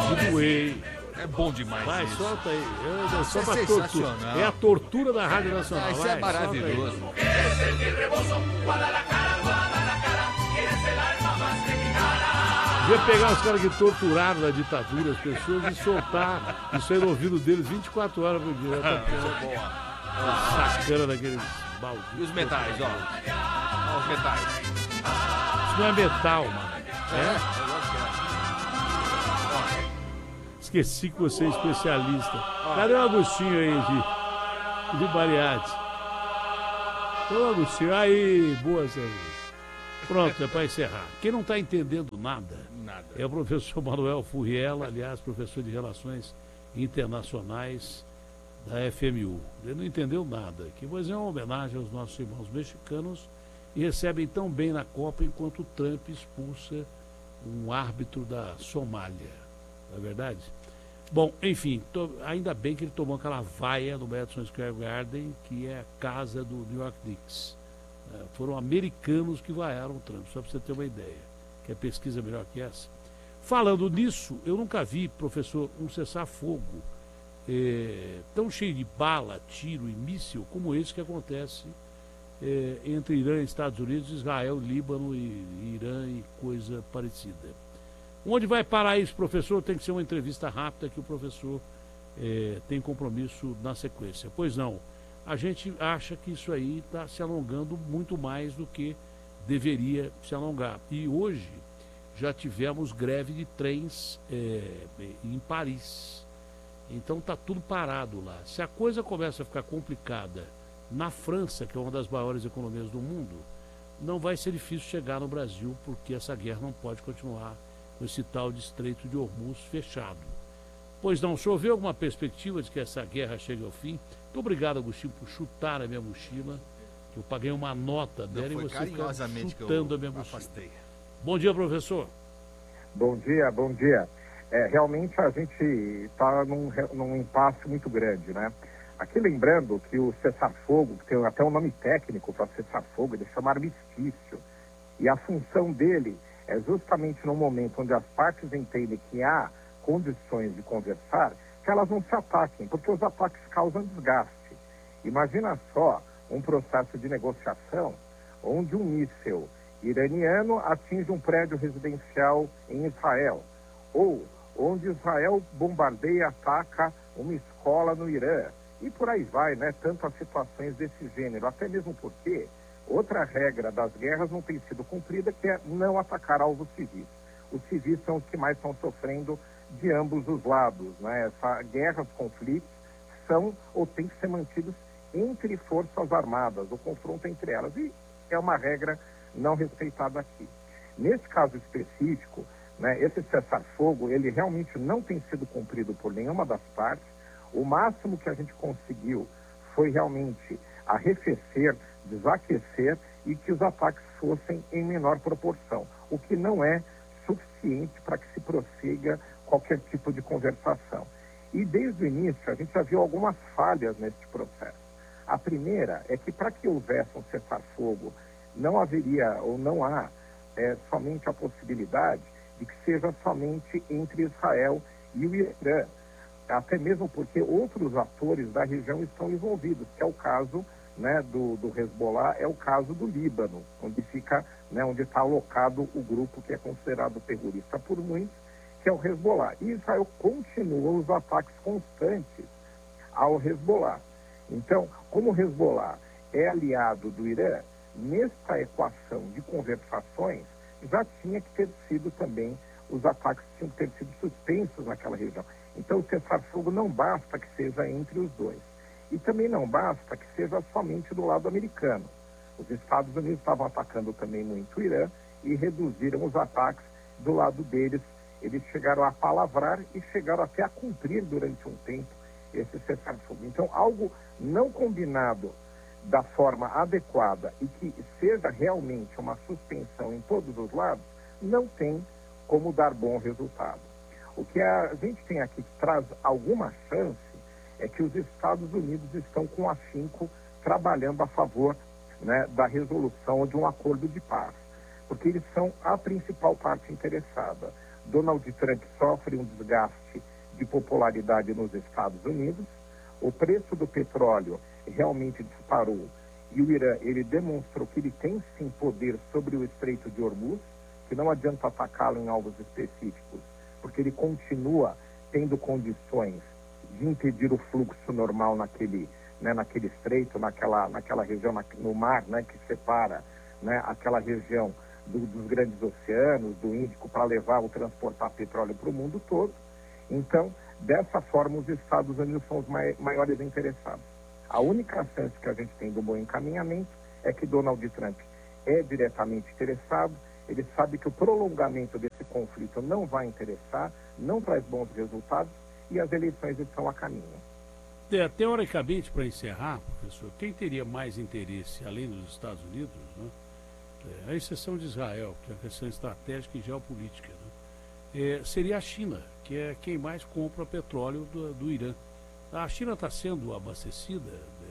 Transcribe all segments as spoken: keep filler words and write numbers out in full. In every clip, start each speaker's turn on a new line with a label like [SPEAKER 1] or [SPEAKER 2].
[SPEAKER 1] de doer.
[SPEAKER 2] É bom demais.
[SPEAKER 1] Vai,
[SPEAKER 2] isso.
[SPEAKER 1] solta aí. Eu, eu, só
[SPEAKER 2] É
[SPEAKER 1] pra tortura.
[SPEAKER 2] sensacional.
[SPEAKER 1] É a tortura da Rádio Nacional.
[SPEAKER 2] Ah, isso
[SPEAKER 1] vai,
[SPEAKER 2] é maravilhoso.
[SPEAKER 1] Devia pegar os caras que torturaram na ditadura as pessoas e soltar isso aí no ouvido deles vinte e quatro horas por dia. Tá sacana daqueles baldios.
[SPEAKER 2] E os metais, ó. Ó, os metais.
[SPEAKER 1] Isso não é metal, mano. É? Esqueci que você é especialista. Cadê o Agostinho aí de, de Bariades? Ô Agostinho, aí, boa, Sérgio. Pronto, é para encerrar. Quem não está entendendo nada,
[SPEAKER 2] nada
[SPEAKER 1] é o professor Manuel Furriela, aliás, professor de Relações Internacionais da F M U. Ele não entendeu nada aqui, mas é uma homenagem aos nossos irmãos mexicanos e recebem tão bem na Copa enquanto o Trump expulsa um árbitro da Somália. Não é verdade? Bom, enfim, to, ainda bem que ele tomou aquela vaia no Madison Square Garden, que é a casa do New York Knicks. É, foram americanos que vaiaram o Trump, só para você ter uma ideia. Quer pesquisa melhor que essa? Falando nisso, eu nunca vi, professor, um cessar-fogo é, tão cheio de bala, tiro e míssil como esse que acontece é, entre Irã e Estados Unidos, Israel, Líbano e, e Irã e coisa parecida. Onde vai parar isso, professor? Tem que ser uma entrevista rápida que o professor é, tem compromisso na sequência. Pois não. A gente acha que isso aí está se alongando muito mais do que deveria se alongar. E hoje já tivemos greve de trens é, em Paris. Então está tudo parado lá. Se a coisa começa a ficar complicada na França, que é uma das maiores economias do mundo, não vai ser difícil chegar no Brasil, porque essa guerra não pode continuar com esse tal de Estreito de Hormuz fechado. Pois não, o senhor vê alguma perspectiva de que essa guerra chegue ao fim? Muito obrigado, Agostinho, por chutar a minha mochila, que eu paguei uma nota dela
[SPEAKER 2] não,
[SPEAKER 1] e você fica chutando a minha mochila. Afastei. Bom dia, professor.
[SPEAKER 3] Bom dia, bom dia. É, realmente a gente está num, num impasse muito grande, né? Aqui lembrando que o cessar-fogo, que tem até um nome técnico para cessar-fogo, ele chama armistício. E a função dele é justamente no momento onde as partes entendem que há condições de conversar, que elas não se ataquem, porque os ataques causam desgaste. Imagina só um processo de negociação onde um míssil iraniano atinge um prédio residencial em Israel, ou onde Israel bombardeia e ataca uma escola no Irã, e por aí vai, né? Tantas situações desse gênero, até mesmo porque outra regra das guerras não tem sido cumprida, que é não atacar alvos civis. Os civis são os que mais estão sofrendo de ambos os lados, né? Essa guerras, conflitos, são ou têm que ser mantidos entre forças armadas, o confronto entre elas, e é uma regra não respeitada aqui. Nesse caso específico, né, esse cessar-fogo, ele realmente não tem sido cumprido por nenhuma das partes. O máximo que a gente conseguiu foi realmente arrefecer, desaquecer e que os ataques fossem em menor proporção, o que não é suficiente para que se prossiga qualquer tipo de conversação. E desde o início a gente já viu algumas falhas neste processo. A primeira é que para que houvesse um cessar-fogo, não haveria ou não há é, somente a possibilidade de que seja somente entre Israel e o Irã, até mesmo porque outros atores da região estão envolvidos, que é o caso, né, do, do Hezbollah, é o caso do Líbano, onde fica, né, onde está alocado o grupo que é considerado terrorista por muitos, que é o Hezbollah. E Israel continua os ataques constantes ao Hezbollah. Então, como o Hezbollah é aliado do Irã, nesta equação de conversações, já tinha que ter sido também, os ataques tinham que ter sido suspensos naquela região. Então, o cessar-fogo não basta que seja entre os dois. E também não basta que seja somente do lado americano. Os Estados Unidos estavam atacando também muito o Irã e reduziram os ataques do lado deles. Eles chegaram a palavrar e chegaram até a cumprir durante um tempo esse cessar-fogo. Então, algo não combinado da forma adequada e que seja realmente uma suspensão em todos os lados, não tem como dar bom resultado. O que a gente tem aqui que traz alguma chance é que os Estados Unidos estão com afinco trabalhando a favor, né, da resolução ou de um acordo de paz, porque eles são a principal parte interessada. Donald Trump sofre um desgaste de popularidade nos Estados Unidos, o preço do petróleo realmente disparou e o Irã, ele demonstrou que ele tem sim poder sobre o Estreito de Hormuz, que não adianta atacá-lo em alvos específicos, porque ele continua tendo condições de impedir o fluxo normal naquele, né, naquele estreito, naquela, naquela região, na, no mar, né, que separa, né, aquela região do, dos grandes oceanos, do Índico, para levar ou transportar petróleo para o mundo todo. Então, dessa forma, os Estados Unidos são os mai, maiores interessados. A única chance que a gente tem do bom encaminhamento é que Donald Trump é diretamente interessado, ele sabe que o prolongamento desse conflito não vai interessar, não traz bons resultados e as eleições estão a caminho.
[SPEAKER 1] É, teoricamente, para encerrar, professor, quem teria mais interesse, além dos Estados Unidos, né, é, a exceção de Israel, que é uma questão estratégica e geopolítica, né, é, seria a China, que é quem mais compra petróleo do, do Irã. A China está sendo abastecida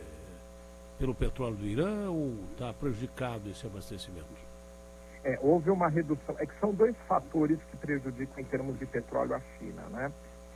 [SPEAKER 1] é, pelo petróleo do Irã ou está prejudicado esse abastecimento?
[SPEAKER 3] É, houve uma redução, é que são dois fatores que prejudicam em termos de petróleo a China, né?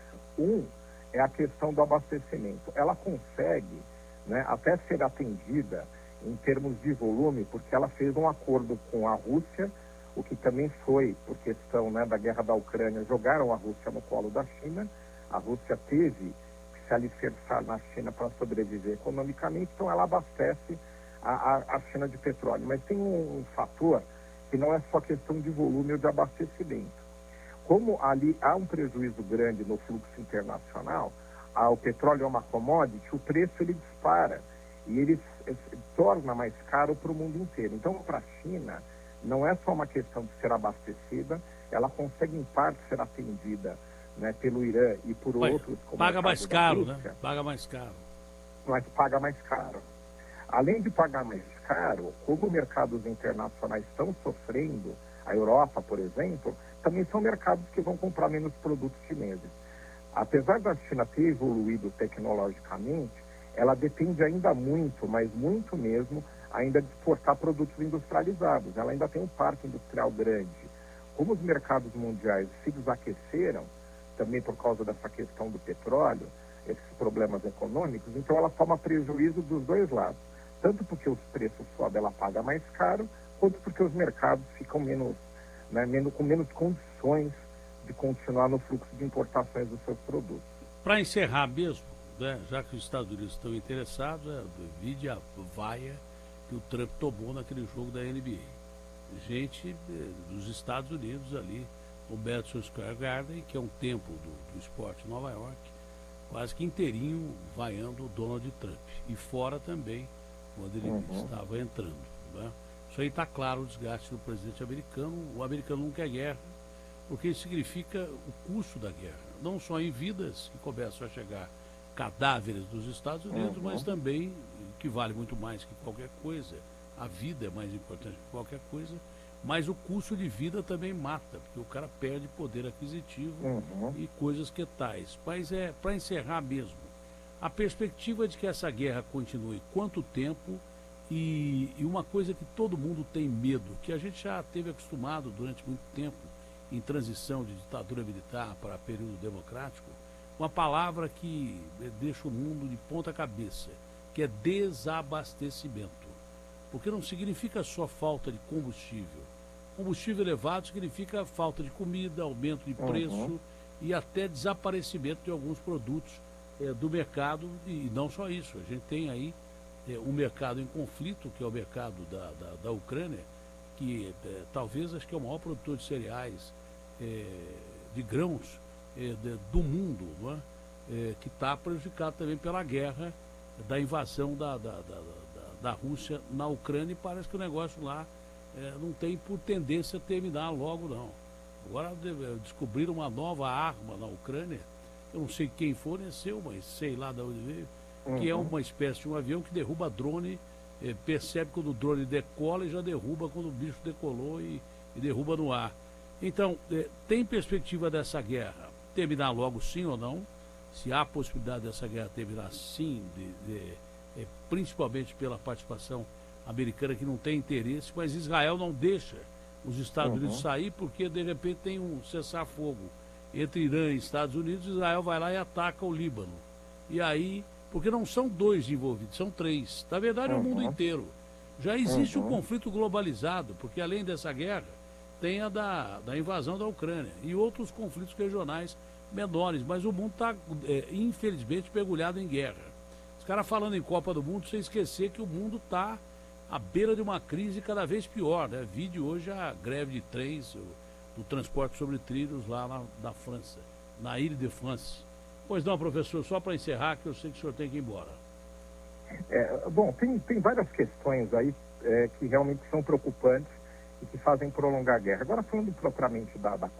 [SPEAKER 3] Um é a questão do abastecimento. Ela consegue, né, até ser atendida em termos de volume, porque ela fez um acordo com a Rússia, o que também foi, por questão, né, da guerra da Ucrânia, jogaram a Rússia no colo da China. A Rússia teve que se alicerçar na China para sobreviver economicamente, então ela abastece a, a, a China de petróleo. Mas tem um, um fator que não é só questão de volume ou de abastecimento. Como ali há um prejuízo grande no fluxo internacional, ah, o petróleo é uma commodity, o preço ele dispara e ele se, se torna mais caro para o mundo inteiro. Então, para a China, não é só uma questão de ser abastecida, ela consegue em parte ser atendida, né, pelo Irã e por
[SPEAKER 1] Mas
[SPEAKER 3] outros. Como
[SPEAKER 1] paga mais caro,
[SPEAKER 3] Rússia,
[SPEAKER 1] né? Paga mais caro.
[SPEAKER 3] Mas paga mais caro. Além de pagar mais caro, como mercados internacionais estão sofrendo, a Europa, por exemplo, também são mercados que vão comprar menos produtos chineses. Apesar da China ter evoluído tecnologicamente, ela depende ainda muito, mas muito mesmo, ainda de exportar produtos industrializados. Ela ainda tem um parque industrial grande. Como os mercados mundiais se desaqueceram, também por causa dessa questão do petróleo, esses problemas econômicos, então ela toma prejuízo dos dois lados. Tanto porque os preços sobem, ela paga mais caro, quanto porque os mercados ficam menos, né, menos, com menos condições de continuar no fluxo de importações dos seus produtos.
[SPEAKER 1] Para encerrar mesmo, né, já que os Estados Unidos estão interessados, é, vide a vaia que o Trump tomou naquele jogo da N B A. Gente é, dos Estados Unidos ali, o Madison Square Garden, que é um templo do, do esporte em Nova York, quase que inteirinho vaiando o Donald Trump. E fora também, quando ele uhum. estava entrando. Né? Isso aí está claro o desgaste do presidente americano. O americano não quer guerra, porque isso significa o custo da guerra. Não só em vidas, que começam a chegar cadáveres dos Estados Unidos, uhum. mas também, que vale muito mais que qualquer coisa, a vida é mais importante que qualquer coisa, mas o custo de vida também mata, porque o cara perde poder aquisitivo uhum. e coisas que tais. Mas é, para encerrar mesmo, a perspectiva de que essa guerra continue quanto tempo e, e uma coisa que todo mundo tem medo, que a gente já teve acostumado durante muito tempo em transição de ditadura militar para período democrático, uma palavra que deixa o mundo de ponta cabeça, que é desabastecimento. Porque não significa só falta de combustível. Combustível elevado significa falta de comida, aumento de preço uhum. e até desaparecimento de alguns produtos É, do mercado, e não só isso, a gente tem aí é, um mercado em conflito, que é o mercado da, da, da Ucrânia, que é, talvez acho que é o maior produtor de cereais, é, de grãos é, de, do mundo, não é? É, que está prejudicado também pela guerra da invasão da, da, da, da, da Rússia na Ucrânia, e parece que o negócio lá é, não tem por tendência a terminar logo, não. Agora descobriram uma nova arma na Ucrânia. Eu não sei quem forneceu, mas sei lá de onde veio, uhum. que é uma espécie de um avião que derruba drone, eh, percebe quando o drone decola e já derruba quando o bicho decolou e, e derruba no ar. Então, eh, tem perspectiva dessa guerra terminar logo, sim ou não? Se há possibilidade dessa guerra terminar sim, de, de, eh, principalmente pela participação americana, que não tem interesse, mas Israel não deixa os Estados
[SPEAKER 3] Uhum.
[SPEAKER 1] Unidos sair, porque de repente tem um cessar-fogo entre Irã e Estados Unidos, Israel vai lá e ataca o Líbano. E aí, porque não são dois envolvidos, são três. Na verdade, é o mundo
[SPEAKER 3] Uhum.
[SPEAKER 1] inteiro. Já existe
[SPEAKER 3] Uhum.
[SPEAKER 1] um conflito globalizado, porque além dessa guerra, tem a da, da invasão da Ucrânia e outros conflitos regionais menores, mas o mundo está, é, infelizmente, mergulhado em guerra. Os caras falando em Copa do Mundo, sem esquecer que o mundo está à beira de uma crise cada vez pior, né? Vide hoje a greve de trens, o, do transporte sobre trilhos lá na, na França, na Ile de France. Pois não, professor, só para encerrar, que eu sei que o senhor tem que ir embora.
[SPEAKER 3] É, bom, tem, tem várias questões aí é, que realmente são preocupantes e que fazem prolongar a guerra. Agora, falando propriamente da, da